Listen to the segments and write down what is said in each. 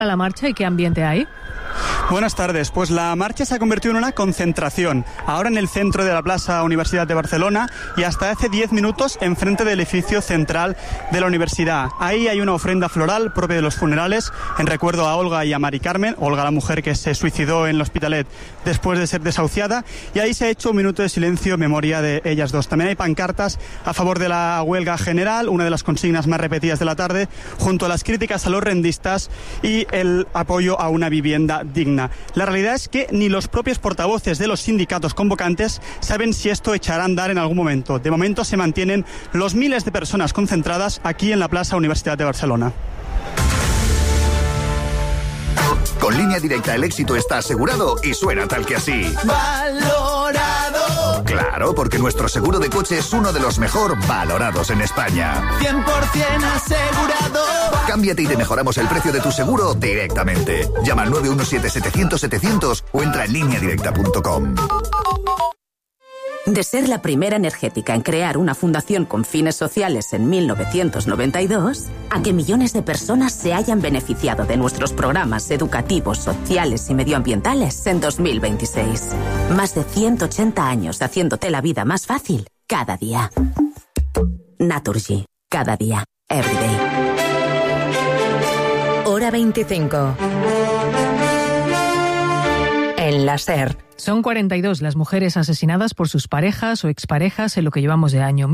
la marcha y qué ambiente hay? Buenas tardes. Pues la marcha se ha convertido en una concentración. Ahora en el centro de la Plaza Universidad de Barcelona y hasta hace 10 minutos enfrente del edificio central de la universidad. Ahí hay una ofrenda floral propia de los funerales en recuerdo a Olga y a Mari Carmen. Olga, la mujer que se suicidó en el Hospitalet después de ser desahuciada. Y ahí se ha hecho un minuto de silencio en memoria de ellas dos. También hay pancartas a favor de la huelga general, una de las consignas más repetidas de la tarde, junto a las críticas a los rendistas y el apoyo a una vivienda digna. La realidad es que ni los propios portavoces de los sindicatos convocantes saben si esto echará a andar en algún momento. De momento se mantienen los miles de personas concentradas aquí en la Plaza Universidad de Barcelona. Con Línea Directa el éxito está asegurado y suena tal que así. ¡Valorado! Claro, porque nuestro seguro de coche es uno de los mejor valorados en España. 100% asegurado. Cámbiate y te mejoramos el precio de tu seguro directamente. Llama al 917-700-700 o entra en lineadirecta.com. De ser la primera energética en crear una fundación con fines sociales en 1992, a que millones de personas se hayan beneficiado de nuestros programas educativos, sociales y medioambientales en 2026. Más de 180 años haciéndote la vida más fácil cada día. Naturgy. Cada día. Everyday. Hora 25. En la SER. Son 42 las mujeres asesinadas por sus parejas o exparejas en lo que llevamos de año,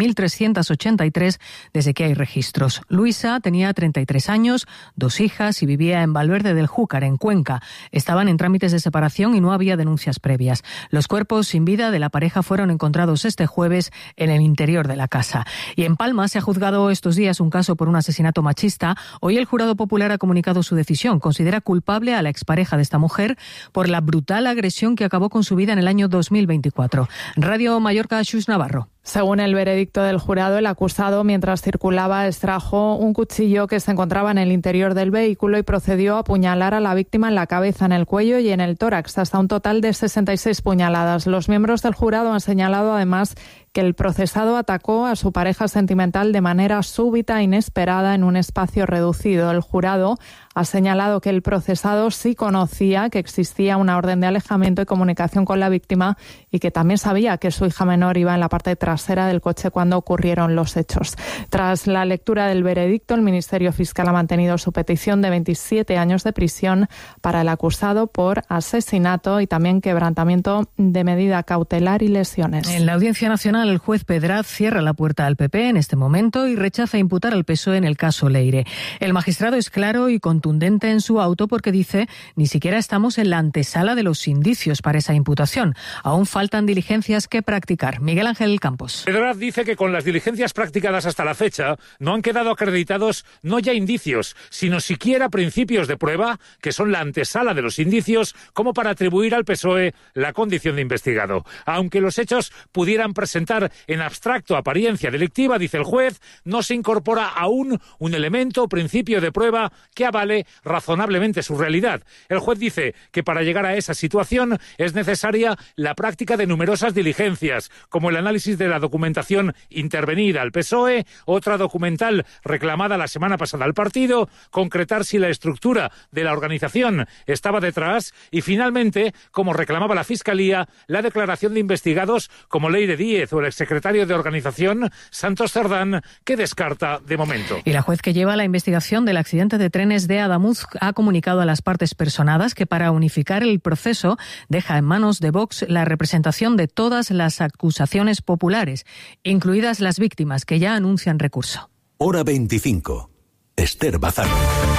1.383 desde que hay registros. Luisa tenía 33 años, 2 hijas y vivía en Valverde del Júcar, en Cuenca. Estaban en trámites de separación y no había denuncias previas. Los cuerpos sin vida de la pareja fueron encontrados este jueves en el interior de la casa. Y en Palma se ha juzgado estos días un caso por un asesinato machista. Hoy el jurado popular ha comunicado su decisión. Considera culpable a la expareja de esta mujer por la brutal agresión que acabó con su vida en el año 2024. Radio Mallorca, Xus Navarro. Según el veredicto del jurado, el acusado, mientras circulaba, extrajo un cuchillo que se encontraba en el interior del vehículo y procedió a apuñalar a la víctima en la cabeza, en el cuello y en el tórax, hasta un total de 66 puñaladas. Los miembros del jurado han señalado además que el procesado atacó a su pareja sentimental de manera súbita e inesperada en un espacio reducido. El jurado ha señalado que el procesado sí conocía que existía una orden de alejamiento y comunicación con la víctima y que también sabía que su hija menor iba en la parte trasera del coche cuando ocurrieron los hechos. Tras la lectura del veredicto, el Ministerio Fiscal ha mantenido su petición de 27 años de prisión para el acusado por asesinato y también quebrantamiento de medida cautelar y lesiones. En la Audiencia Nacional, el juez Pedraz cierra la puerta al PP en este momento y rechaza imputar al PSOE en el caso Leire. El magistrado es claro y contundente en su auto porque dice: ni siquiera estamos en la antesala de los indicios para esa imputación. Aún faltan diligencias que practicar. Miguel Ángel Campos. Pedraz dice que con las diligencias practicadas hasta la fecha no han quedado acreditados no ya indicios, sino siquiera principios de prueba que son la antesala de los indicios como para atribuir al PSOE la condición de investigado. Aunque los hechos pudieran presentar en abstracto apariencia delictiva, dice el juez, no se incorpora aún un elemento o principio de prueba que avale razonablemente su realidad. El juez dice que para llegar a esa situación es necesaria la práctica de numerosas diligencias, como el análisis de la documentación intervenida al PSOE, otra documental reclamada la semana pasada al partido, concretar si la estructura de la organización estaba detrás y, finalmente, como reclamaba la Fiscalía, la declaración de investigados como Leire Díez o el exsecretario de Organización, Santos Cerdán, que descarta de momento. Y la juez que lleva la investigación del accidente de trenes de Adamuz ha comunicado a las partes personadas que para unificar el proceso deja en manos de Vox la representación de todas las acusaciones populares, incluidas las víctimas que ya anuncian recurso. Hora 25. Esther Bazán.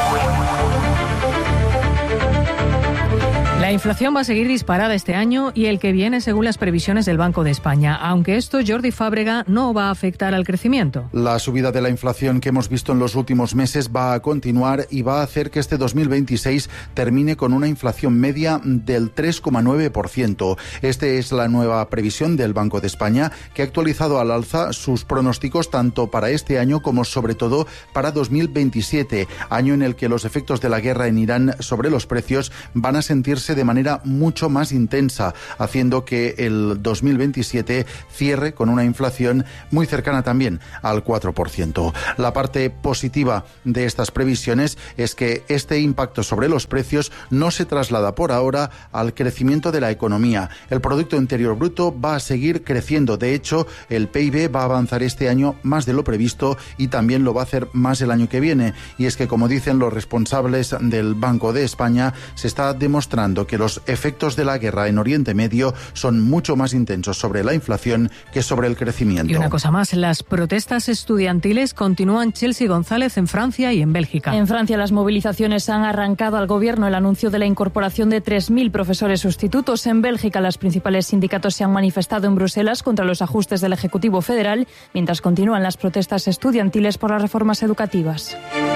La inflación va a seguir disparada este año y el que viene según las previsiones del Banco de España, aunque esto, Jordi Fábrega, no va a afectar al crecimiento. La subida de la inflación que hemos visto en los últimos meses va a continuar y va a hacer que este 2026 termine con una inflación media del 3,9%. Esta es la nueva previsión del Banco de España, que ha actualizado al alza sus pronósticos tanto para este año como sobre todo para 2027, año en el que los efectos de la guerra en Irán sobre los precios van a sentirse de manera mucho más intensa, haciendo que el 2027 cierre con una inflación muy cercana también al 4%. La parte positiva de estas previsiones es que este impacto sobre los precios no se traslada por ahora al crecimiento de la economía. El Producto Interior Bruto va a seguir creciendo. De hecho, el PIB va a avanzar este año más de lo previsto y también lo va a hacer más el año que viene. Y es que, como dicen los responsables del Banco de España, se está demostrando que los efectos de la guerra en Oriente Medio son mucho más intensos sobre la inflación que sobre el crecimiento. Y una cosa más, las protestas estudiantiles continúan. Chelsea González en Francia y en Bélgica. En Francia las movilizaciones han arrancado al gobierno el anuncio de la incorporación de 3.000 profesores sustitutos. En Bélgica los principales sindicatos se han manifestado en Bruselas contra los ajustes del Ejecutivo Federal, mientras continúan las protestas estudiantiles por las reformas educativas.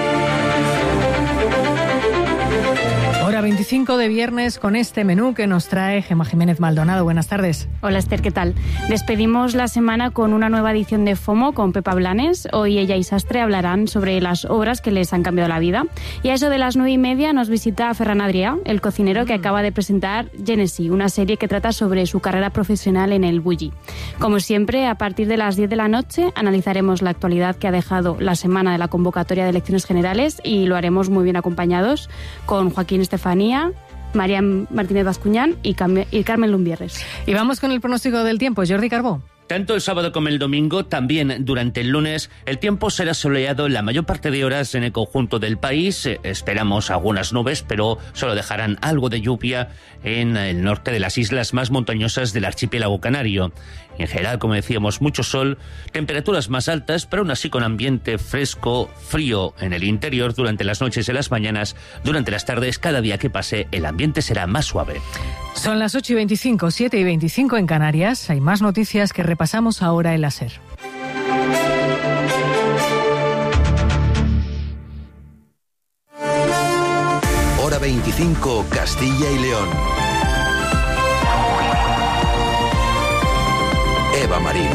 Hora 25 de viernes con este menú que nos trae Gemma Jiménez Maldonado. Buenas tardes. Hola Esther, ¿qué tal? Despedimos la semana con una nueva edición de FOMO con Pepa Blanes. Hoy ella y Sastre hablarán sobre las obras que les han cambiado la vida. Y a eso de las 9:30 nos visita Ferran Adrià, el cocinero que acaba de presentar Genesí, una serie que trata sobre su carrera profesional en el Bulli. Como siempre, a partir de las 10 de la noche analizaremos la actualidad que ha dejado la semana de la convocatoria de elecciones generales y lo haremos muy bien acompañados con Joaquín Estefanía, María Martínez Bascuñán y Carmen Lumbierres. Y vamos con el pronóstico del tiempo. Jordi Carbó. Tanto el sábado como el domingo, también durante el lunes, el tiempo será soleado la mayor parte de horas en el conjunto del país. Esperamos algunas nubes, pero solo dejarán algo de lluvia en el norte de las islas más montañosas del archipiélago canario. En general, como decíamos, mucho sol, temperaturas más altas, pero aún así con ambiente fresco, frío en el interior durante las noches y las mañanas. Durante las tardes, cada día que pase, el ambiente será más suave. Son las 8:25, 7:25 en Canarias. Hay más noticias que repasamos ahora en la SER. Hora 25, Castilla y León. Eva Marín.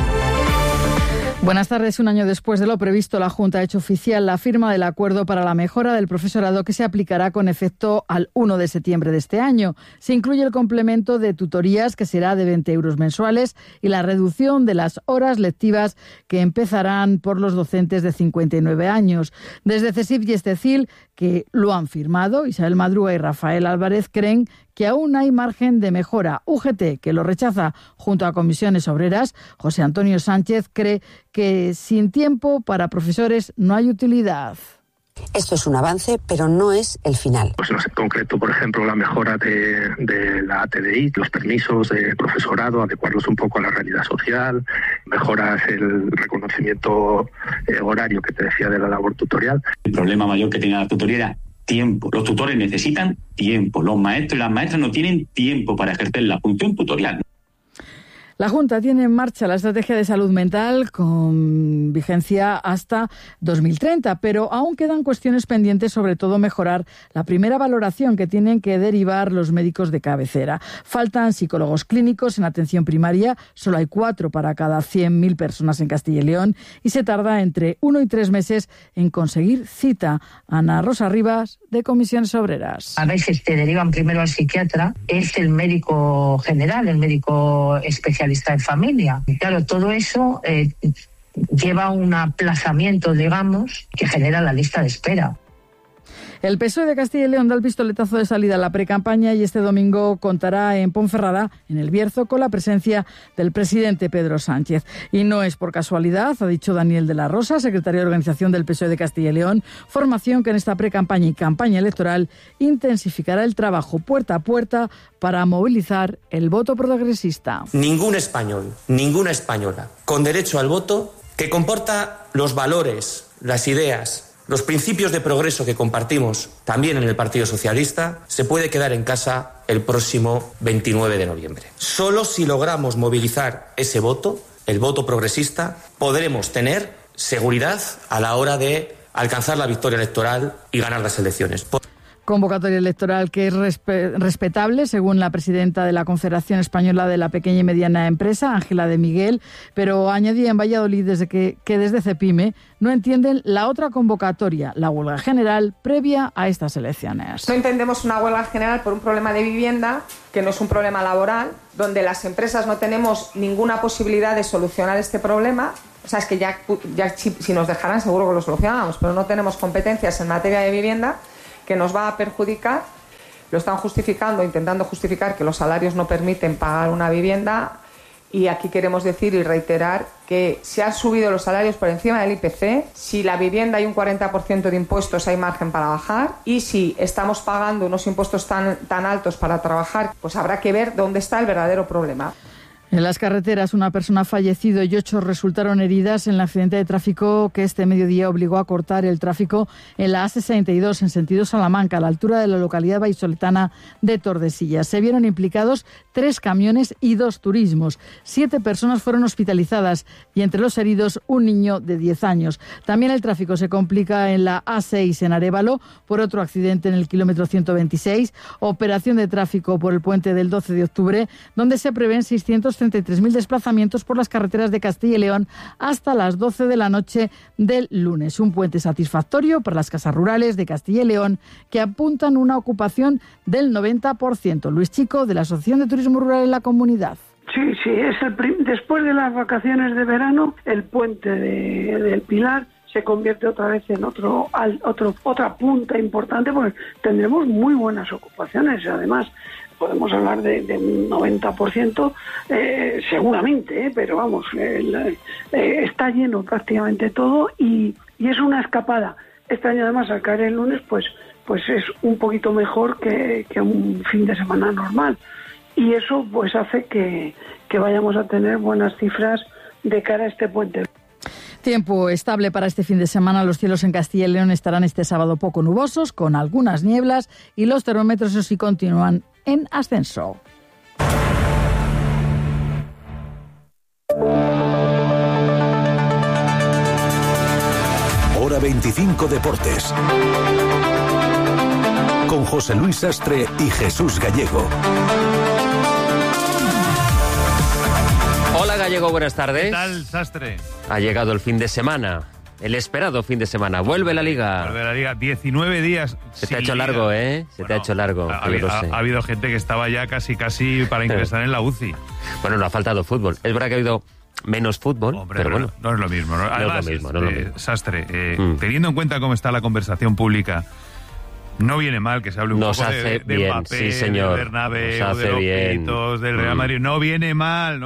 Buenas tardes. Un año después de lo previsto, la Junta ha hecho oficial la firma del acuerdo para la mejora del profesorado que se aplicará con efecto al 1 de septiembre de este año. Se incluye el complemento de tutorías, que será de 20 euros mensuales, y la reducción de las horas lectivas, que empezarán por los docentes de 59 años. Desde CESIF y Estecil, que lo han firmado, Isabel Madruga y Rafael Álvarez, creen que aún hay margen de mejora. UGT, que lo rechaza junto a Comisiones Obreras, José Antonio Sánchez, cree que sin tiempo para profesores no hay utilidad. Esto es un avance, pero no es el final. Pues en concreto, por ejemplo, la mejora de la ATDI, los permisos de profesorado, adecuarlos un poco a la realidad social, mejoras el reconocimiento horario que te decía de la labor tutorial. El problema mayor que tiene la tutoría era tiempo. Los tutores necesitan tiempo. Los maestros y las maestras no tienen tiempo para ejercer la función tutorial. La Junta tiene en marcha la estrategia de salud mental con vigencia hasta 2030, pero aún quedan cuestiones pendientes, sobre todo mejorar la primera valoración que tienen que derivar los médicos de cabecera. Faltan psicólogos clínicos en atención primaria, solo hay 4 para cada 100.000 personas en Castilla y León y se tarda entre 1 y 3 meses en conseguir cita. Ana Rosa Rivas, de Comisiones Obreras. A veces te derivan primero al psiquiatra, es el médico general, el médico especialista en familia. Y claro, todo eso lleva un aplazamiento, digamos, que genera la lista de espera. El PSOE de Castilla y León da el pistoletazo de salida a la precampaña y este domingo contará en Ponferrada, en El Bierzo, con la presencia del presidente Pedro Sánchez. Y no es por casualidad, ha dicho Daniel de la Rosa, secretario de Organización del PSOE de Castilla y León, formación que en esta precampaña y campaña electoral intensificará el trabajo puerta a puerta para movilizar el voto progresista. Ningún español, ninguna española con derecho al voto que comporta los valores, las ideas, los principios de progreso que compartimos también en el Partido Socialista, se puede quedar en casa el próximo 29 de noviembre. Solo si logramos movilizar ese voto, el voto progresista, podremos tener seguridad a la hora de alcanzar la victoria electoral y ganar las elecciones. Convocatoria electoral que es respetable, según la presidenta de la Confederación Española de la Pequeña y Mediana Empresa, Ángela de Miguel, pero añadía en Valladolid que desde Cepime no entienden la otra convocatoria, la huelga general previa a estas elecciones. No entendemos una huelga general por un problema de vivienda, que no es un problema laboral, donde las empresas no tenemos ninguna posibilidad de solucionar este problema. O sea, es que ya si nos dejaran seguro que lo solucionábamos, pero no tenemos competencias en materia de vivienda, que nos va a perjudicar. Lo están justificando, intentando justificar que los salarios no permiten pagar una vivienda, y aquí queremos decir y reiterar que si han subido los salarios por encima del IPC, si la vivienda hay un 40% de impuestos, hay margen para bajar, y si estamos pagando unos impuestos tan altos para trabajar, pues habrá que ver dónde está el verdadero problema. En las carreteras, una persona ha fallecido y 8 resultaron heridas en el accidente de tráfico que este mediodía obligó a cortar el tráfico en la A62 en sentido Salamanca, a la altura de la localidad vallisoletana de Tordesillas. Se vieron implicados 3 camiones y 2 turismos. 7 personas fueron hospitalizadas y entre los heridos un niño de 10 años. También el tráfico se complica en la A6 en Arévalo por otro accidente en el kilómetro 126, operación de tráfico por el puente del 12 de octubre, donde se prevén 633.000 desplazamientos por las carreteras de Castilla y León hasta las 12 de la noche del lunes. Un puente satisfactorio para las casas rurales de Castilla y León, que apuntan una ocupación del 90%. Luis Chico, de la Asociación de Turismo Rural en la comunidad. Sí, es después de las vacaciones de verano, el puente del Pilar se convierte otra vez en otra punta importante, porque tendremos muy buenas ocupaciones. Además, podemos hablar de un 90% seguramente, pero vamos, está lleno prácticamente todo y es una escapada. Este año además, al caer el lunes, pues es un poquito mejor que un fin de semana normal, y eso pues hace que vayamos a tener buenas cifras de cara a este puente. Tiempo estable para este fin de semana. Los cielos en Castilla y León estarán este sábado poco nubosos, con algunas nieblas, y los termómetros, eso sí, continúan en ascenso. Hora 25 Deportes. Con José Luis Sastre y Jesús Gallego. Hola Gallego, buenas tardes. ¿Qué tal, Sastre? Ha llegado el fin de semana, el esperado fin de semana. Vuelve la Liga. Vuelve la Liga, 19 días. Se te ha hecho largo, ¿eh? Te ha hecho largo. Ha habido gente que estaba ya casi para ingresar en la UCI. Bueno, no ha faltado fútbol. Es verdad que ha habido menos fútbol, hombre, pero bueno. No es lo mismo. Además, no es lo mismo. Sastre, teniendo en cuenta cómo está la conversación pública, no viene mal que se hable un poco de Mbappé, sí, señor. de Bernabéu, de los gritos, del Real Madrid. No viene mal.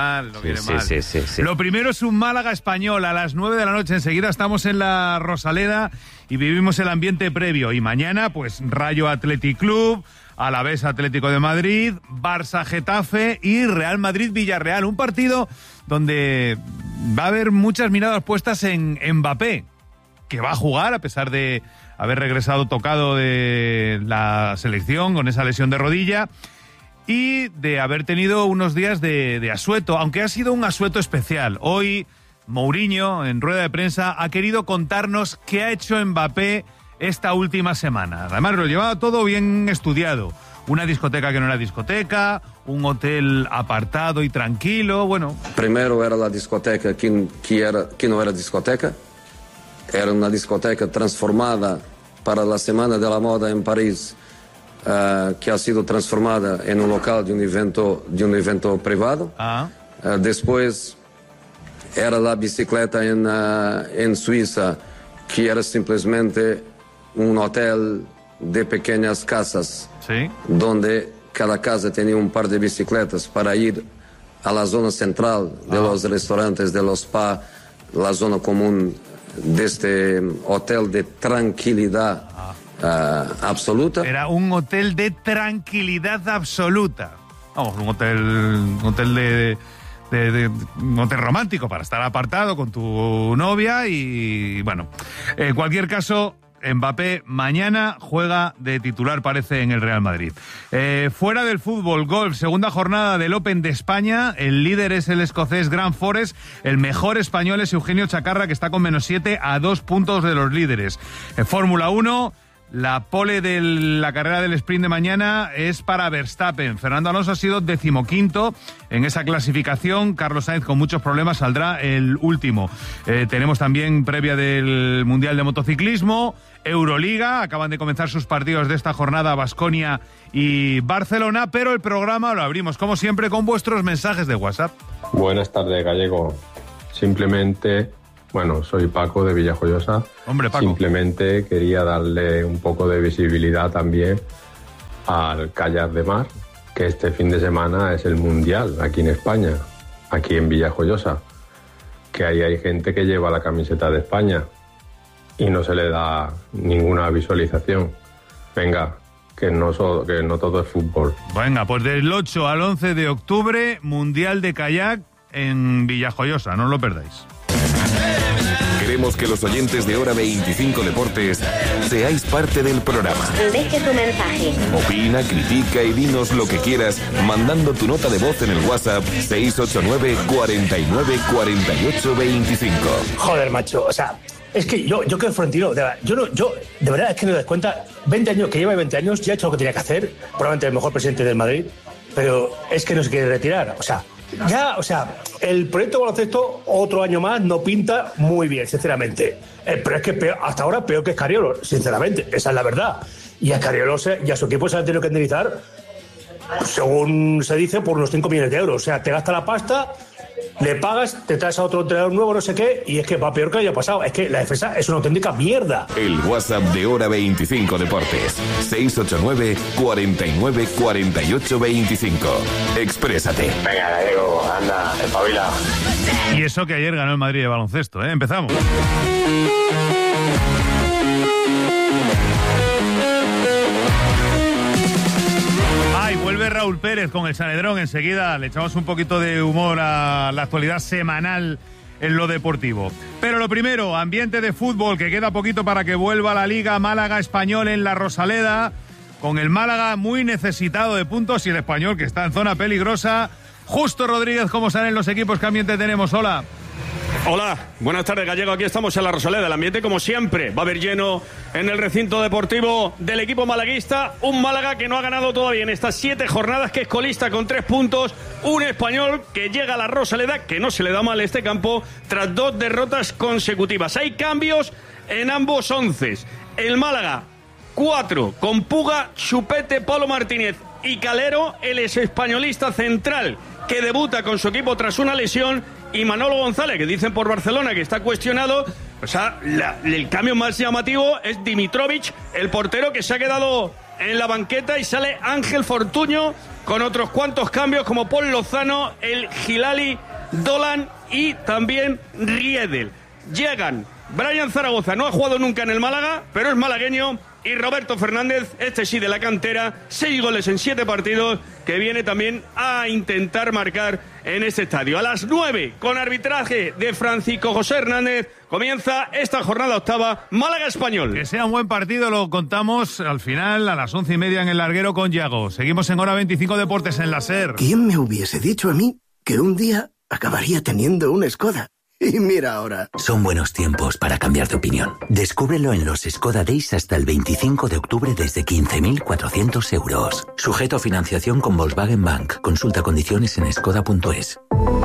Sí. Lo primero es un Málaga-Español a las 9 de la noche. Enseguida estamos en la Rosaleda y vivimos el ambiente previo. Y mañana, pues, Rayo Athletic Club, Alavés Atlético de Madrid, Barça-Getafe y Real Madrid-Villarreal. Un partido donde va a haber muchas miradas puestas en Mbappé, que va a jugar a pesar de haber regresado tocado de la selección con esa lesión de rodilla y de haber tenido unos días de asueto, aunque ha sido un asueto especial. Hoy Mourinho, en rueda de prensa, ha querido contarnos qué ha hecho Mbappé esta última semana. Además, lo llevaba todo bien estudiado. Una discoteca que no era discoteca, un hotel apartado y tranquilo, bueno. Primero era la discoteca que no era discoteca. Era una discoteca transformada para la Semana de la Moda en París, que ha sido transformada en un local de un evento privado. Después era la bicicleta en Suiza, que era simplemente un hotel de pequeñas casas, ¿sí?, donde cada casa tenía un par de bicicletas para ir a la zona central de los restaurantes, de los spas, la zona común de este hotel de tranquilidad absoluta. Era un hotel de tranquilidad absoluta. Vamos, un hotel romántico para estar apartado con tu novia y bueno, en cualquier caso, Mbappé mañana juega de titular, parece, en el Real Madrid. Fuera del fútbol, golf, segunda jornada del Open de España. El líder es el escocés Grant Forrest. El mejor español es Eugenio Chacarra, que está con -7 a 2 puntos de los líderes. En Fórmula 1, La pole de la carrera del sprint de mañana es para Verstappen. Fernando Alonso ha sido 15º en esa clasificación. Carlos Sainz, con muchos problemas, saldrá el último. Tenemos también previa del Mundial de Motociclismo, Euroliga. Acaban de comenzar sus partidos de esta jornada Baskonia y Barcelona, pero el programa lo abrimos, como siempre, con vuestros mensajes de WhatsApp. Buenas tardes, Gallego. Simplemente... Bueno, soy Paco de Villajoyosa. Hombre, Paco. Simplemente quería darle un poco de visibilidad también al kayak de mar, que este fin de semana es el Mundial aquí en España, aquí en Villajoyosa. Que ahí hay gente que lleva la camiseta de España y no se le da ninguna visualización. Venga, que no todo es fútbol. Venga, pues del 8 al 11 de octubre, Mundial de Kayak en Villajoyosa, no os lo perdáis. Queremos que los oyentes de Hora 25 Deportes seáis parte del programa. Deje tu mensaje. Opina, critica y dinos lo que quieras mandando tu nota de voz en el WhatsApp 689 49 48 25. Joder, macho, o sea, es que yo que Florentino, de verdad es que no te das cuenta, 20 años, que lleva 20 años, ya ha hecho lo que tenía que hacer, probablemente el mejor presidente del Madrid, pero es que no se quiere retirar, el proyecto de baloncesto otro año más no pinta muy bien, sinceramente. Pero es que hasta ahora peor que Scariolo, sinceramente, esa es la verdad. Y a Scariolo y a su equipo se han tenido que indemnizar, según se dice, por unos 5 millones de euros. O sea, te gasta la pasta, le pagas, te traes a otro entrenador nuevo, no sé qué, y es que va peor que el año pasado. Es que la defensa es una auténtica mierda. El WhatsApp de Hora 25 Deportes, 689 49 48 25. Exprésate. Venga, Gallego, anda, espabila. Y eso que ayer ganó el Madrid de baloncesto, ¿eh? Empezamos. Vuelve Raúl Pérez con el Sanedrón. Enseguida le echamos un poquito de humor a la actualidad semanal en lo deportivo. Pero lo primero, ambiente de fútbol, que queda poquito para que vuelva la Liga. Málaga Español en la Rosaleda, con el Málaga muy necesitado de puntos y el Español que está en zona peligrosa. Justo Rodríguez, ¿cómo salen los equipos? ¿Qué ambiente tenemos? Hola. Hola, buenas tardes, Gallego. Aquí estamos en la Rosaleda. El ambiente, como siempre, va a haber lleno en el recinto deportivo del equipo malaguista. Un Málaga que no ha ganado todavía en estas 7 jornadas, que es colista con 3 puntos. Un Español que llega a la Rosaleda, que no se le da mal este campo, tras 2 derrotas consecutivas. Hay cambios en ambos onces. El Málaga, 4, con Puga, Chupete, Pablo Martínez y Calero, el exespañolista central, que debuta con su equipo tras una lesión, y Manolo González, que dicen por Barcelona que está cuestionado. O sea, el cambio más llamativo es Dimitrovic, el portero, que se ha quedado en la banqueta, y sale Ángel Fortuño con otros cuantos cambios como Paul Lozano, el Gilali, Dolan y también Riedel. Llegan Brian Zaragoza, no ha jugado nunca en el Málaga, pero es malagueño, y Roberto Fernández, este sí de la cantera, 6 goles en 7 partidos, que viene también a intentar marcar en este estadio. A las 9, con arbitraje de Francisco José Hernández, comienza esta jornada octava, Málaga Español. Que sea un buen partido, lo contamos al final, a las 11:30 en el Larguero con Yago. Seguimos en Hora 25 Deportes en la SER. ¿Quién me hubiese dicho a mí que un día acabaría teniendo una Skoda? Y mira ahora. Son buenos tiempos para cambiar de opinión. Descúbrelo en los Skoda Days hasta el 25 de octubre desde 15.400 euros. Sujeto a financiación con Volkswagen Bank. Consulta condiciones en skoda.es.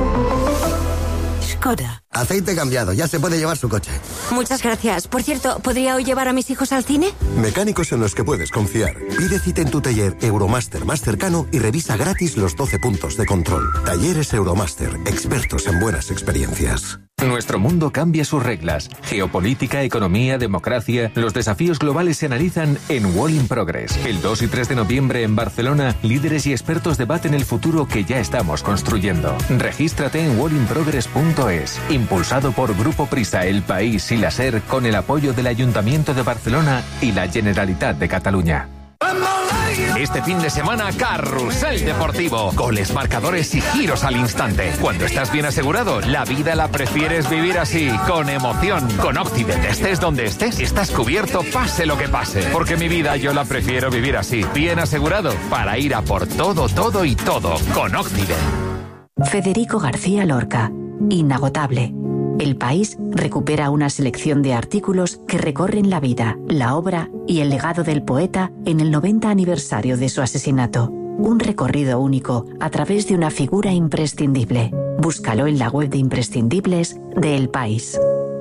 Skoda. Aceite cambiado, ya se puede llevar su coche. Muchas gracias. Por cierto, ¿podría hoy llevar a mis hijos al cine? Mecánicos en los que puedes confiar. Pide cita en tu taller Euromaster más cercano y revisa gratis los 12 puntos de control. Talleres Euromaster, expertos en buenas experiencias. Nuestro mundo cambia sus reglas. Geopolítica, economía, democracia. Los desafíos globales se analizan en Wall in Progress. El 2 y 3 de noviembre en Barcelona, líderes y expertos debaten el futuro que ya estamos construyendo. Regístrate en wallinprogress.es. Impulsado por Grupo Prisa, El País y la SER, con el apoyo del Ayuntamiento de Barcelona y la Generalitat de Cataluña. Este fin de semana, Carrusel Deportivo. Goles, marcadores y giros al instante. Cuando estás bien asegurado, la vida la prefieres vivir así, con emoción. Con Occident, estés donde estés, estás cubierto pase lo que pase. Porque mi vida yo la prefiero vivir así, bien asegurado, para ir a por todo, todo y todo, con Occident. Federico García Lorca. Inagotable. El País recupera una selección de artículos que recorren la vida, la obra y el legado del poeta en el 90 aniversario de su asesinato. Un recorrido único a través de una figura imprescindible. Búscalo en la web de imprescindibles de El País.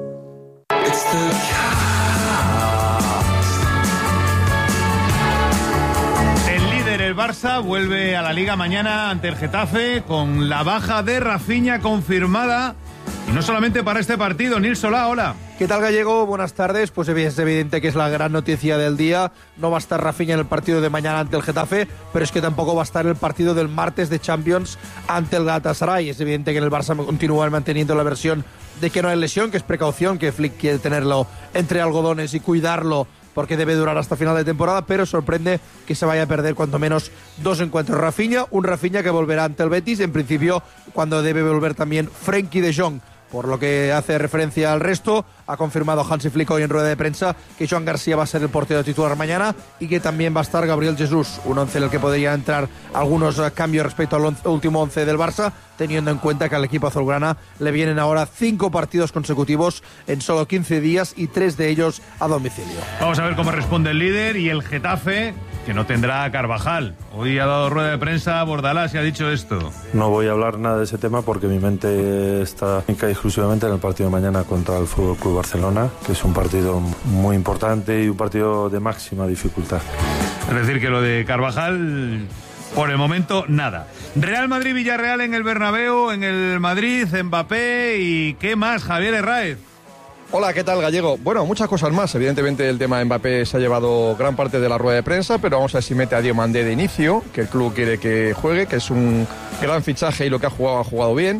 El Barça vuelve a la Liga mañana ante el Getafe con la baja de Rafinha confirmada. Y no solamente para este partido. Nils Solá, hola. ¿Qué tal, Gallego? Buenas tardes. Pues es evidente que es la gran noticia del día. No va a estar Rafinha en el partido de mañana ante el Getafe, pero es que tampoco va a estar en el partido del martes de Champions ante el Galatasaray. Es evidente que en el Barça continúan manteniendo la versión de que no hay lesión, que es precaución, que Flick quiere tenerlo entre algodones y cuidarlo porque debe durar hasta final de temporada, pero sorprende que se vaya a perder cuanto menos 2 encuentros. Rafinha, un Rafinha que volverá ante el Betis, en principio cuando debe volver también Frenkie de Jong. Por lo que hace referencia al resto, ha confirmado Hansi Flick hoy en rueda de prensa que Joan García va a ser el portero titular mañana y que también va a estar Gabriel Jesús, un once en el que podría entrar algunos cambios respecto al último once del Barça, teniendo en cuenta que al equipo azulgrana le vienen ahora 5 partidos consecutivos en solo 15 días y 3 de ellos a domicilio. Vamos a ver cómo responde el líder y el Getafe, que no tendrá a Carvajal. Hoy ha dado rueda de prensa a Bordalás y ha dicho esto. No voy a hablar nada de ese tema porque mi mente está exclusivamente en el partido de mañana contra el Fútbol Club Barcelona, que es un partido muy importante y un partido de máxima dificultad. Es decir, que lo de Carvajal, por el momento, nada. Real Madrid-Villarreal en el Bernabéu, en el Madrid, Mbappé y ¿qué más, Javier Herráez? Hola, ¿qué tal, Gallego? Bueno, muchas cosas más. Evidentemente el tema de Mbappé se ha llevado gran parte de la rueda de prensa, pero vamos a ver si mete a Diomandé de inicio, que el club quiere que juegue, que es un gran fichaje y lo que ha jugado bien.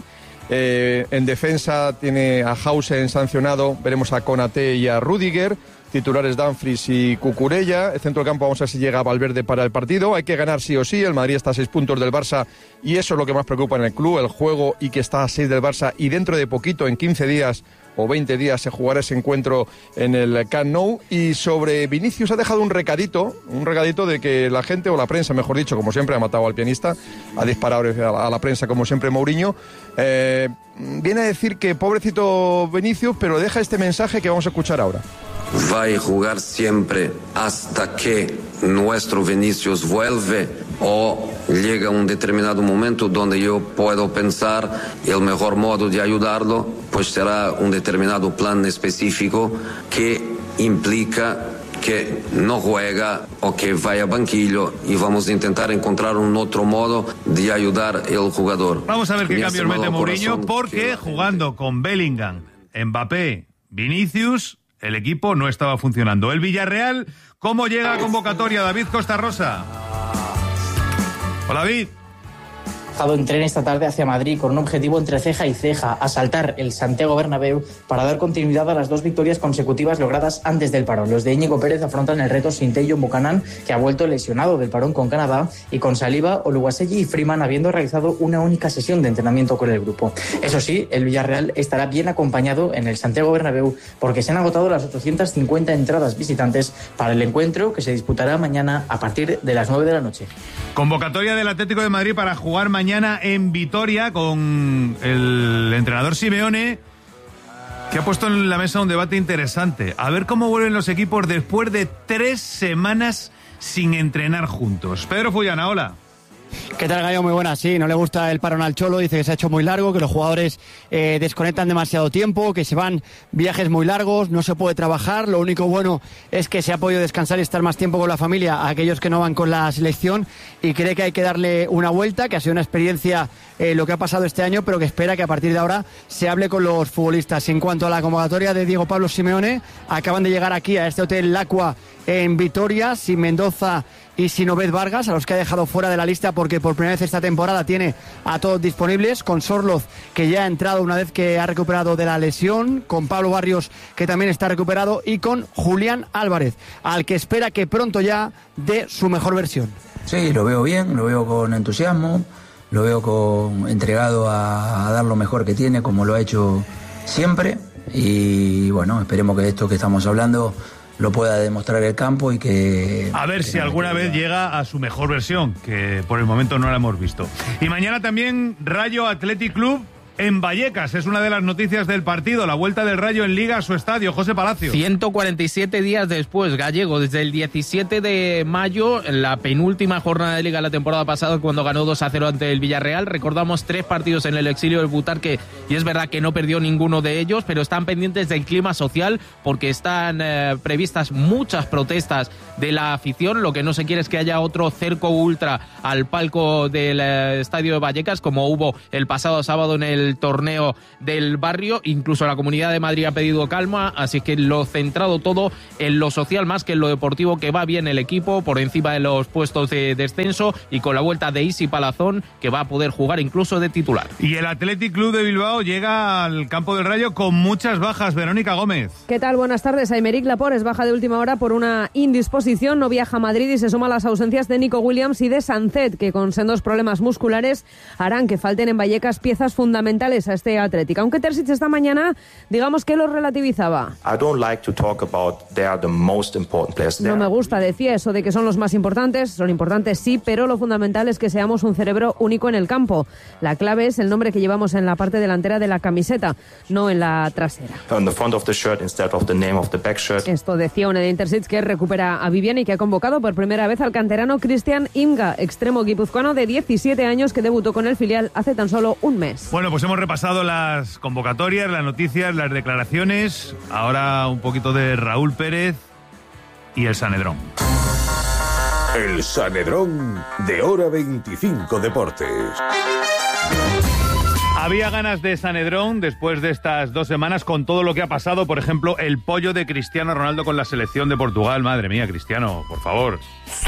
En defensa tiene a Hausen sancionado, veremos a Konaté y a Rüdiger, titulares Dumfries y Cucurella. El centro del campo vamos a ver si llega Valverde para el partido. Hay que ganar sí o sí, el Madrid está a 6 puntos del Barça y eso es lo que más preocupa en el club, el juego, y que está a 6 del Barça, y dentro de poquito, en 15 días o 20 días, se jugará ese encuentro en el Camp Nou. Y sobre Vinicius ha dejado un recadito de que la gente, o la prensa mejor dicho, como siempre, ha matado al pianista, ha disparado a la prensa como siempre Mourinho, viene a decir que pobrecito Vinicius, pero deja este mensaje que vamos a escuchar ahora. Va a jugar siempre hasta que nuestro Vinicius vuelve o llega un determinado momento donde yo puedo pensar el mejor modo de ayudarlo, pues será un determinado plan específico que implica que no juega o que vaya a banquillo, y vamos a intentar encontrar un otro modo de ayudar al jugador. Vamos a ver qué cambios mete Mourinho, porque jugando con Bellingham, Mbappé, Vinicius, el equipo no estaba funcionando. El Villarreal, ¿cómo llega a convocatoria? David Costa Rosa. Hola, David. En tren esta tarde hacia Madrid con un objetivo entre ceja y ceja: asaltar el Santiago Bernabéu para dar continuidad a las 2 victorias consecutivas logradas antes del parón. Los de Íñigo Pérez afrontan el reto sin Tello Buchanan, que ha vuelto lesionado del parón con Canadá, y con Saliba, Oluwaseyi y Freeman habiendo realizado una única sesión de entrenamiento con el grupo. Eso sí, el Villarreal estará bien acompañado en el Santiago Bernabéu porque se han agotado las 850 entradas visitantes para el encuentro, que se disputará mañana a partir de las 9 de la noche. Convocatoria del Atlético de Madrid para jugar mañana en Vitoria con el entrenador Simeone, que ha puesto en la mesa un debate interesante. A ver cómo vuelven los equipos después de 3 semanas sin entrenar juntos. Pedro Fullana, hola. ¿Qué tal, Gallo? Muy buenas. Sí, no le gusta el parón al Cholo, dice que se ha hecho muy largo, que los jugadores desconectan demasiado tiempo, que se van viajes muy largos, no se puede trabajar. Lo único bueno es que se ha podido descansar y estar más tiempo con la familia a aquellos que no van con la selección, y cree que hay que darle una vuelta, que ha sido una experiencia lo que ha pasado este año, pero que espera que a partir de ahora se hable con los futbolistas. En cuanto a la convocatoria de Diego Pablo Simeone, acaban de llegar aquí a este hotel Lacua en Vitoria, sin Mendoza y sin Obed Vargas, a los que ha dejado fuera de la lista porque por primera vez esta temporada tiene a todos disponibles, con Sorloz, que ya ha entrado una vez que ha recuperado de la lesión, con Pablo Barrios, que también está recuperado, y con Julián Álvarez, al que espera que pronto ya dé su mejor versión. Sí, lo veo bien, lo veo con entusiasmo, lo veo entregado a dar lo mejor que tiene, como lo ha hecho siempre, y bueno, esperemos que esto que estamos hablando lo pueda demostrar el campo y que... A ver si alguna vez llega a su mejor versión, que por el momento no la hemos visto. Y mañana también Rayo Athletic Club, en Vallecas. Es una de las noticias del partido, la vuelta del Rayo en Liga a su estadio. José Palacio. 147 días después, Gallego, desde el 17 de mayo, la penúltima jornada de Liga la temporada pasada, cuando ganó 2-0 ante el Villarreal. Recordamos 3 partidos en el exilio del Butarque, y es verdad que no perdió ninguno de ellos, pero están pendientes del clima social, porque están previstas muchas protestas de la afición. Lo que no se quiere es que haya otro cerco ultra al palco del estadio de Vallecas, como hubo el pasado sábado en el torneo del barrio. Incluso la Comunidad de Madrid ha pedido calma, así que lo centrado todo en lo social más que en lo deportivo, que va bien el equipo por encima de los puestos de descenso, y con la vuelta de Isi Palazón, que va a poder jugar incluso de titular. Y el Athletic Club de Bilbao llega al campo del Rayo con muchas bajas. Verónica Gómez. ¿Qué tal? Buenas tardes. Aymeric Laporte es baja de última hora por una indisposición, no viaja a Madrid, y se suma a las ausencias de Nico Williams y de Sancet, que con sendos problemas musculares harán que falten en Vallecas piezas fundamentales a este Athletic. Aunque Terzic esta mañana, digamos que lo relativizaba. No me gusta, decía, eso de que son los más importantes. Son importantes, sí, pero lo fundamental es que seamos un cerebro único en el campo. La clave es el nombre que llevamos en la parte delantera de la camiseta, no en la trasera. Esto decía Zinedine Terzic, que recupera a Vivian y que ha convocado por primera vez al canterano Cristian Imga, extremo guipuzcoano de 17 años que debutó con el filial hace tan solo un mes. Bueno, pues hemos repasado las convocatorias, las noticias, las declaraciones. Ahora un poquito de Raúl Pérez y el Sanedrón. El Sanedrón de Hora 25 Deportes. Había ganas de Sanedrón después de estas 2 semanas con todo lo que ha pasado. Por ejemplo, el pollo de Cristiano Ronaldo con la selección de Portugal. Madre mía, Cristiano, por favor. ¡Sí!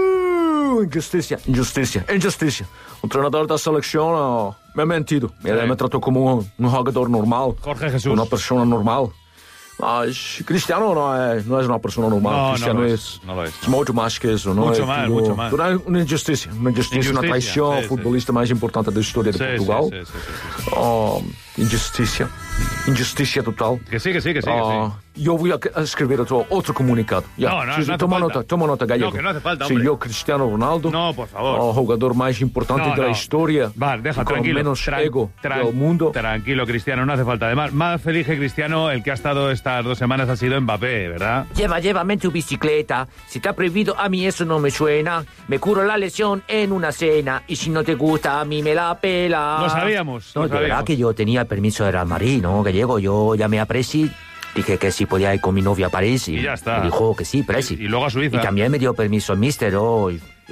Injusticia. O treinador da selección me ha mentido. Me trató como un jugador normal. Jorge Jesús. Una persona normal. Mas Cristiano no es una persona normal. No, Cristiano no es mucho más que eso. Mucho más. Una injusticia, una traición. Futbolista más importante da história de Portugal. Injusticia total. Que sí. Yo voy a escribir otro comunicado. Toma nota, Gallego. No, que no hace falta, hombre. Si yo, Cristiano Ronaldo, no, por favor, jugador más importante de la historia, deja, con tranquilo, menos ego del mundo. Tranquilo, Cristiano, no hace falta. Además, más feliz que Cristiano, el que ha estado estas 2 semanas ha sido Mbappé, ¿verdad? Llévame tu bicicleta. Si está prohibido, a mí eso no me suena. Me curo la lesión en una cena. Y si no te gusta, a mí me la pela. Lo sabíamos. De verdad que yo tenía el permiso de Real Madrid, ¿no, Gallego? Yo llamé a Presi, dije que si podía ir con mi novia a París. Y ya está. Me dijo que sí, Presi. Y luego a Suiza. Y también me dio permiso el míster. Yo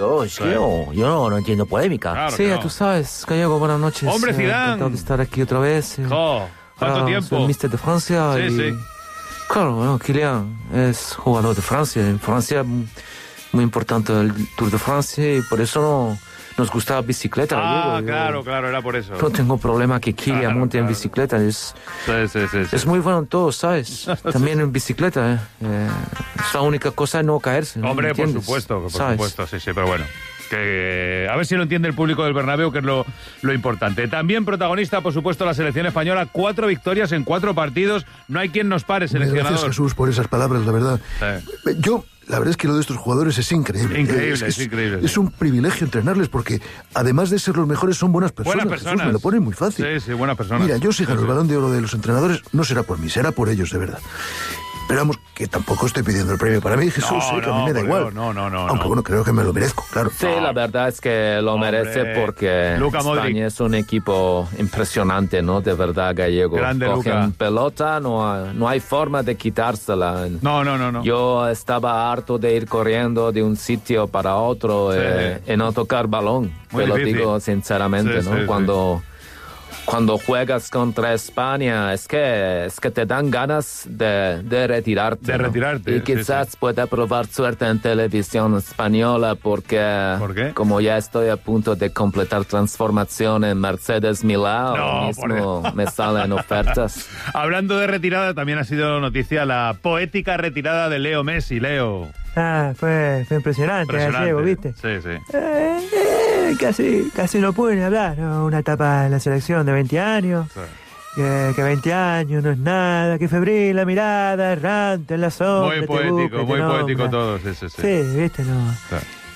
no entiendo polémica. Claro, sí, tú sabes, Gallego, buenas noches. Hombre, Zidane. Encantado de estar aquí otra vez. ¿Cuánto tiempo? Soy el míster de Francia. Sí. Claro, bueno, Kylian es jugador de Francia. En Francia, muy importante el Tour de Francia, y por eso nos gusta la bicicleta. Claro, era por eso. No tengo problema que Kylian monte en bicicleta. Es muy bueno en todo, ¿sabes? También en bicicleta. Es la única cosa, no caerse. Hombre, por supuesto, sí, pero bueno. Que a ver si lo entiende el público del Bernabéu, que es lo importante. También protagonista, por supuesto, la selección española. 4 victorias en 4 partidos. No hay quien nos pare, seleccionador. Gracias, Jesús, por esas palabras, la verdad. La verdad es que lo de estos jugadores es increíble. Increíble. Es un privilegio entrenarles, porque además de ser los mejores, son buenas personas. Jesús, me lo ponen muy fácil. Sí, buenas personas. Mira, yo si gano el Balón de Oro de los entrenadores, no será por mí, será por ellos, de verdad. Pero vamos, que tampoco estoy pidiendo el premio para mí, Jesús, que a mí me da igual. Aunque bueno, creo que me lo merezco, claro. Sí, la verdad es que lo merece, porque España es un equipo impresionante, ¿no? De verdad, Gallego. Grande Cogen Luca. pelota, no hay forma de quitársela. No. Yo estaba harto de ir corriendo de un sitio para otro y no tocar balón. Te lo digo sinceramente, ¿no? Cuando juegas contra España es que te dan ganas de retirarte. Y quizás pueda probar suerte en televisión española, porque ¿Por qué? Como ya estoy a punto de completar transformación en Mercedes Milán, ahora mismo me salen ofertas. Hablando de retirada, también ha sido noticia la poética retirada de Leo Messi. Leo. Fue impresionante, Gallego, ¿viste? Sí. Casi no pude ni hablar, ¿no? Una etapa en la selección de 20 años, que 20 años no es nada, que febril la mirada, errante en la sombra. Muy poético todo, sí. Sí, ¿viste? No.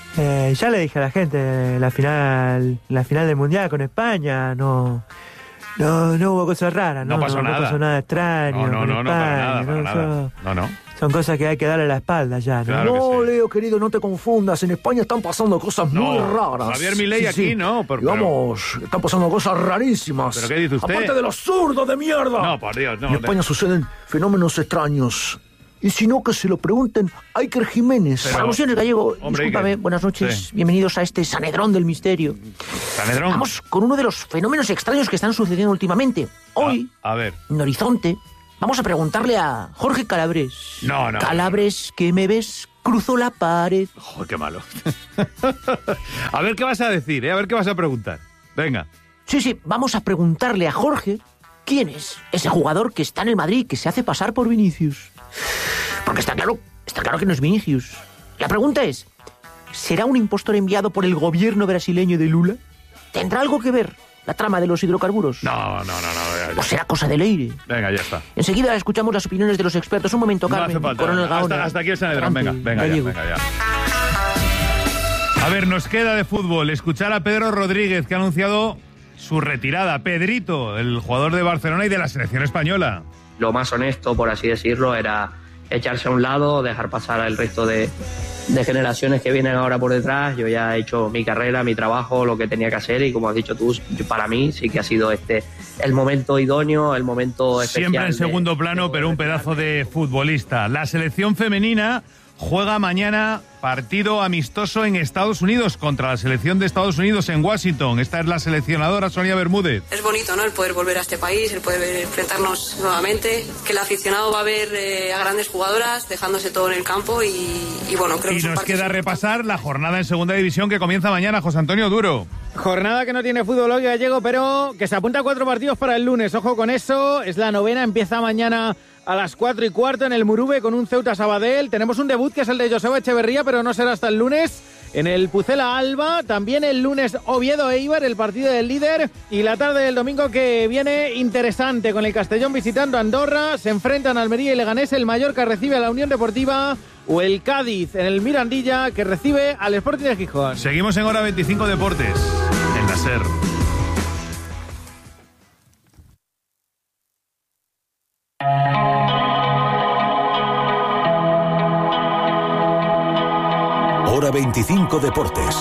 Ya le dije a la gente, la final del Mundial con España, no No hubo cosas raras, no pasó nada. No pasó nada extraño. No, para nada. No. Son cosas que hay que darle la espalda ya, ¿no? Claro no, sí. Leo, querido, no te confundas. En España están pasando cosas muy raras. Javier Milei aquí, ¿no? Vamos, están pasando cosas rarísimas. ¿Pero qué dice usted? Aparte del absurdo de mierda. No, por Dios, no. En España suceden fenómenos extraños. Y si no, que se lo pregunten a Iker Jiménez. Alusiones, Gallego. Discúlpame, buenas noches. Sí. Bienvenidos a este Sanedrón del misterio. ¿Sanedrón? Vamos con uno de los fenómenos extraños que están sucediendo últimamente. Hoy, a ver. En Horizonte, vamos a preguntarle a Jorge Calabres. No. Calabres, ¿qué me ves? Cruzo la pared. Joder, qué malo. A ver qué vas a decir, A ver qué vas a preguntar. Venga. Sí, vamos a preguntarle a Jorge quién es ese jugador que está en el Madrid, que se hace pasar por Vinicius. Porque está claro que no es Vinicius. La pregunta es, ¿será un impostor enviado por el gobierno brasileño de Lula? ¿Tendrá algo que ver la trama de los hidrocarburos? No. ¿O será cosa de Leire? Venga, ya está. Enseguida escuchamos las opiniones de los expertos. Un momento, Carmen. No hace falta. Coronel Gaona. Hasta aquí el Sanedrón. Venga ya. A ver, nos queda de fútbol escuchar a Pedro Rodríguez, que ha anunciado su retirada. Pedrito, el jugador de Barcelona y de la selección española. Lo más honesto, por así decirlo, era echarse a un lado, dejar pasar al resto de generaciones que vienen ahora por detrás. Yo ya he hecho mi carrera, mi trabajo, lo que tenía que hacer, y como has dicho tú, para mí sí que ha sido el momento idóneo, el momento especial. Siempre en segundo plano, pero un pedazo de futbolista. La selección femenina juega mañana partido amistoso en Estados Unidos contra la selección de Estados Unidos en Washington. Esta es la seleccionadora Sonia Bermúdez. Es bonito, ¿no?, el poder volver a este país, el poder enfrentarnos nuevamente, que el aficionado va a ver a grandes jugadoras dejándose todo en el campo y bueno, creo que... Y nos queda repasar la jornada en segunda división que comienza mañana. José Antonio Duro. Jornada que no tiene fútbol hoy, Gallego, pero que se apunta a 4 partidos para el lunes. Ojo con eso, es la novena, empieza mañana a las 4:15 en el Murube con un Ceuta Sabadell. Tenemos un debut que es el de Joseba Echeverría, pero no será hasta el lunes. En el Pucela Alba, también el lunes Oviedo Eibar, el partido del líder. Y la tarde del domingo que viene interesante, con el Castellón visitando a Andorra. Se enfrentan Almería y Leganés, el Mallorca recibe a la Unión Deportiva, o el Cádiz en el Mirandilla, que recibe al Sporting de Gijón. Seguimos en Hora 25 Deportes, en la SER. Hora 25 Deportes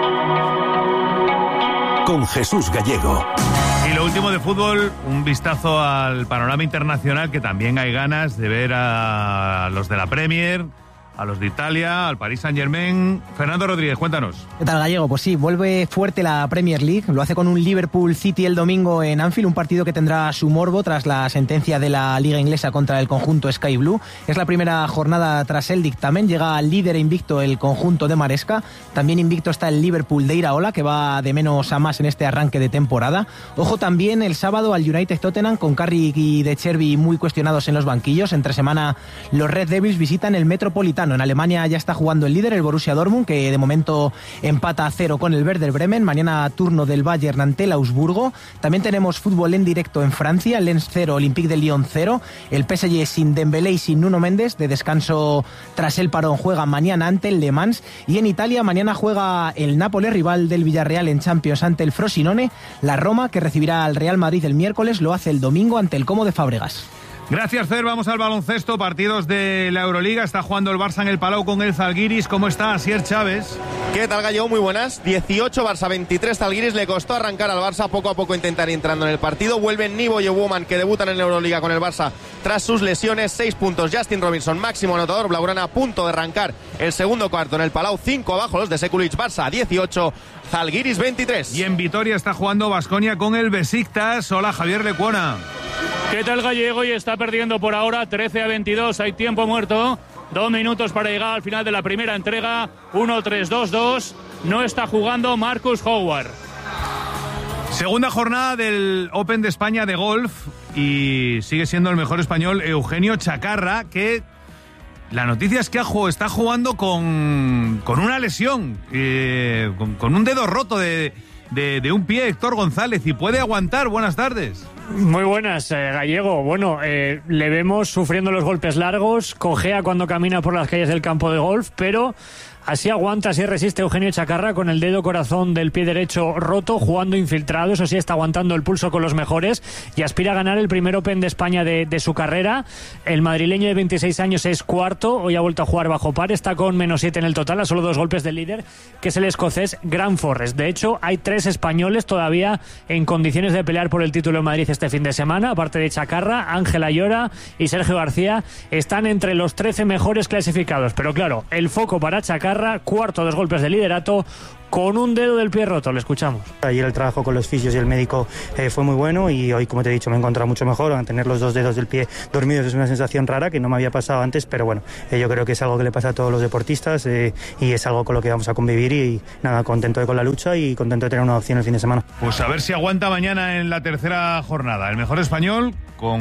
con Jesús Gallego. Y lo último de fútbol, un vistazo al panorama internacional, que también hay ganas de ver a los de la Premier, a los de Italia, al Paris Saint-Germain. Fernando Rodríguez, cuéntanos. ¿Qué tal, Gallego? Pues sí, vuelve fuerte la Premier League. Lo hace con un Liverpool City el domingo en Anfield, un partido que tendrá su morbo tras la sentencia de la Liga Inglesa contra el conjunto Sky Blue. Es la primera jornada tras el dictamen. Llega al líder invicto el conjunto de Maresca. También invicto está el Liverpool de Iraola, que va de menos a más en este arranque de temporada. Ojo también el sábado al United Tottenham, con Carrick y De Cherby muy cuestionados en los banquillos. Entre semana los Red Devils visitan el Metropolitano. En Alemania ya está jugando el líder, el Borussia Dortmund, que de momento empata a 0 con el Werder Bremen. Mañana turno del Bayern ante el Augsburgo. También tenemos fútbol en directo en Francia. Lens 0, Olympique de Lyon 0. El PSG sin Dembélé y sin Nuno Méndez, de descanso tras el parón, juega mañana ante el Le Mans. Y en Italia mañana juega el Napoli, rival del Villarreal en Champions, ante el Frosinone. La Roma, que recibirá al Real Madrid el miércoles, lo hace el domingo ante el Como de Fábregas. Gracias, Fer. Vamos al baloncesto. Partidos de la Euroliga. Está jugando el Barça en el Palau con el Zalgiris. ¿Cómo está Asier Chávez? ¿Qué tal, Gallego? Muy buenas. 18 Barça, 23 Zalgiris. Le costó arrancar al Barça, poco a poco intentar ir entrando en el partido. Vuelven Nibo y Woman, que debutan en la Euroliga con el Barça tras sus lesiones. 6 puntos. Justin Robinson, máximo anotador. Blaugrana a punto de arrancar el segundo cuarto en el Palau. 5 abajo los de Sekulic. Barça 18, Zalgiris 23. Y en Vitoria está jugando Baskonia con el Besiktas. Hola, Javier Lecuona. ¿Qué tal, Gallego? Y está perdiendo por ahora 13-22. Hay tiempo muerto. 2 minutos para llegar al final de la primera entrega. 1-3-2-2. No está jugando Marcus Howard. Segunda jornada del Open de España de golf. Y sigue siendo el mejor español Eugenio Chacarra, que la noticia es que está jugando con una lesión, con un dedo roto de un pie, Héctor González, y puede aguantar. Buenas tardes. Muy buenas, Gallego. Bueno, le vemos sufriendo los golpes largos, cojea cuando camina por las calles del campo de golf, pero Así aguanta, así resiste Eugenio Chacarra con el dedo corazón del pie derecho roto, jugando infiltrado. Eso sí, está aguantando el pulso con los mejores y aspira a ganar el primer Open de España de su carrera. El madrileño de 26 años es cuarto, hoy ha vuelto a jugar bajo par, está con -7 en el total, a solo 2 golpes del líder, que es el escocés Grant Forrest. De hecho, hay 3 españoles todavía en condiciones de pelear por el título en Madrid este fin de semana, aparte de Chacarra. Ángel Ayora y Sergio García están entre los 13 mejores clasificados, pero claro, el foco para Chacarra, cuarto, 2 golpes de liderato, con un dedo del pie roto. Le escuchamos. Ayer el trabajo con los fisios y el médico fue muy bueno y hoy, como te he dicho, me he encontrado mucho mejor. Al tener los 2 dedos del pie dormidos es una sensación rara que no me había pasado antes, pero bueno, yo creo que es algo que le pasa a todos los deportistas y es algo con lo que vamos a convivir y nada, contento con la lucha y contento de tener una opción el fin de semana. Pues a ver si aguanta mañana en la tercera jornada. El mejor español con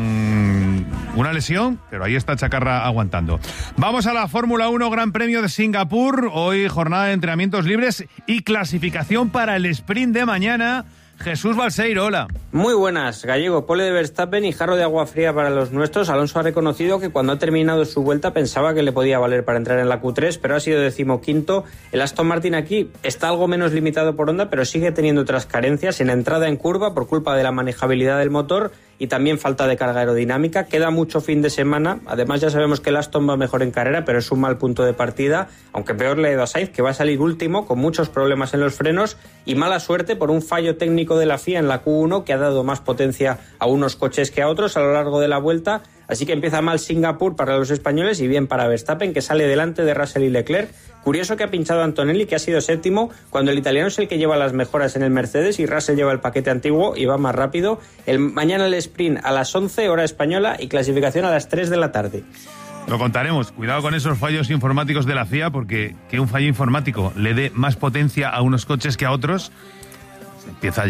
una lesión, pero ahí está Chacarra aguantando. Vamos a la Fórmula 1 Gran Premio de Singapur. Hoy jornada de entrenamientos libres y clasificación para el sprint de mañana. Jesús Balseiro, hola. Muy buenas, Gallego, pole de Verstappen y jarro de agua fría para los nuestros. Alonso ha reconocido que cuando ha terminado su vuelta pensaba que le podía valer para entrar en la Q3, pero ha sido 15º. El Aston Martin aquí está algo menos limitado por Honda, pero sigue teniendo otras carencias en entrada en curva por culpa de la manejabilidad del motor y también falta de carga aerodinámica. Queda mucho fin de semana. Además, ya sabemos que el Aston va mejor en carrera, pero es un mal punto de partida, aunque peor le ha ido a Sainz, que va a salir último con muchos problemas en los frenos y mala suerte por un fallo técnico de la FIA en la Q1 que ha dado más potencia a unos coches que a otros a lo largo de la vuelta. Así que empieza mal Singapur para los españoles y bien para Verstappen, que sale delante de Russell y Leclerc. Curioso que ha pinchado a Antonelli, que ha sido 7º, cuando el italiano es el que lleva las mejoras en el Mercedes y Russell lleva el paquete antiguo y va más rápido. Mañana el sprint a las 11 hora española y clasificación a las 3 de la tarde. Lo contaremos. Cuidado con esos fallos informáticos de la FIA, porque que un fallo informático le dé más potencia a unos coches que a otros, empieza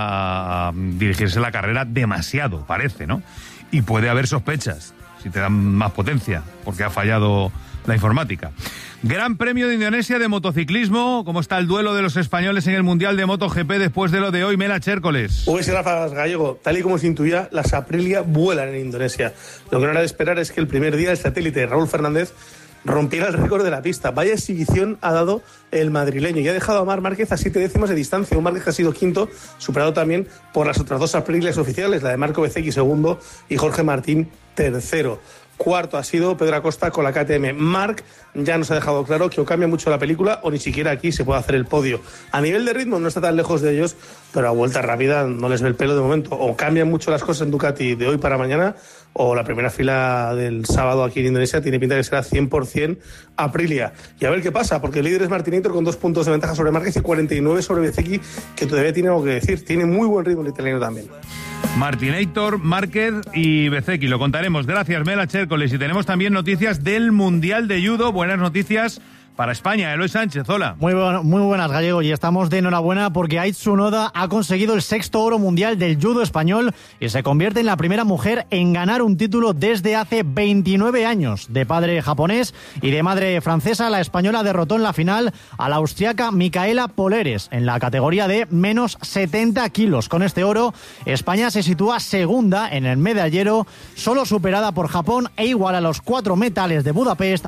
ya a dirigirse la carrera demasiado, parece, ¿no? Y puede haber sospechas si te dan más potencia, porque ha fallado la informática. Gran Premio de Indonesia de motociclismo. ¿Cómo está el duelo de los españoles en el Mundial de MotoGP después de lo de hoy? Mela Chércoles. Pues Rafa Gallego, tal y como se intuía, las Aprilia vuelan en Indonesia. Lo que no era de esperar es que el primer día el satélite Raúl Fernández rompiera el récord de la pista. Vaya exhibición ha dado el madrileño y ha dejado a Marc Márquez a 7 décimas de distancia. Un Márquez que ha sido quinto, superado también por las otras 2 Aprilias oficiales, la de Marco Bezzecchi segundo y Jorge Martín tercero. Cuarto ha sido Pedro Acosta con la KTM. Marc ya nos ha dejado claro que o cambia mucho la película o ni siquiera aquí se puede hacer el podio. A nivel de ritmo no está tan lejos de ellos, pero a vuelta rápida no les ve el pelo de momento. O cambian mucho las cosas en Ducati de hoy para mañana, o la primera fila del sábado aquí en Indonesia tiene pinta de que será 100% Aprilia. Y a ver qué pasa, porque el líder es Martinator con 2 puntos de ventaja sobre Márquez y 49 sobre Bezzecchi, que todavía tiene algo que decir. Tiene muy buen ritmo el italiano también. Martinator, Márquez y Bezzecchi. Lo contaremos. Gracias, Mela Chércoles. Y tenemos también noticias del Mundial de Judo. Buenas noticias para España. Eloy Sánchez, hola. Muy buenas, Gallego, y estamos de enhorabuena porque Aitsu Noda ha conseguido el 6º oro mundial del judo español y se convierte en la primera mujer en ganar un título desde hace 29 años. De padre japonés y de madre francesa, la española derrotó en la final a la austriaca Micaela Poleres en la categoría de menos 70 kilos. Con este oro, España se sitúa segunda en el medallero, solo superada por Japón e igual a los 4 metales de Budapest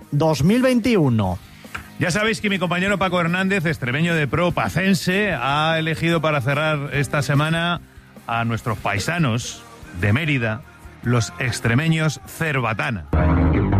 2021. Ya sabéis que mi compañero Paco Hernández, extremeño de pro pacense, ha elegido para cerrar esta semana a nuestros paisanos de Mérida, los extremeños Cerbatana.